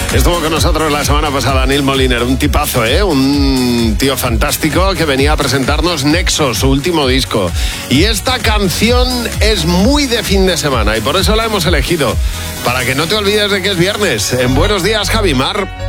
Estuvo con nosotros la semana pasada Neil Moliner, un tipazo, un tío fantástico que venía a presentarnos Nexo, su último disco. Y esta canción es muy de fin de semana y por eso la hemos elegido, para que no te olvides de que es viernes. En Buenos Días, Javi Mar.